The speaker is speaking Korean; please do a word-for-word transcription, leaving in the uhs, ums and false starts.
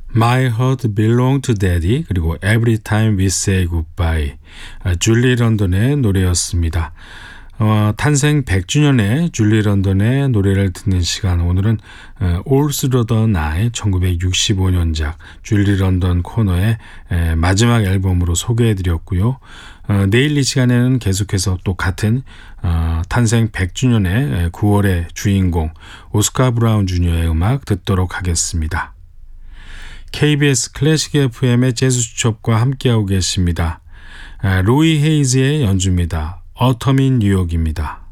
My Heart Belong to Daddy 그리고 Every Time We Say Goodbye, 줄리 런던의 노래였습니다. 어, 탄생 백 주년에 줄리 런던의 노래를 듣는 시간, 오늘은 어, All Through the Night 천구백육십오 년작 줄리 런던 코너의 에, 마지막 앨범으로 소개해드렸고요. 어, 내일 이 시간에는 계속해서 또 같은 어, 탄생 백 주년의 구월의 주인공 오스카 브라운 주니어의 음악 듣도록 하겠습니다. 케이비에스 클래식 에프엠의 재즈 수첩과 함께하고 계십니다. 아, 로이 헤이즈의 연주입니다. Autumn in New York입니다.